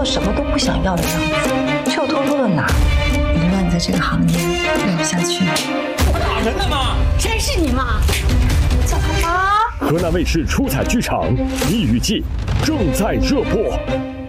做什么都不想要的样子，却又偷偷的拿，凌乱在这个行业待不下去。 我打人了吗？ 谁是你妈？ 叫他妈。 河南卫视出彩剧场《蜜语记》正在热播。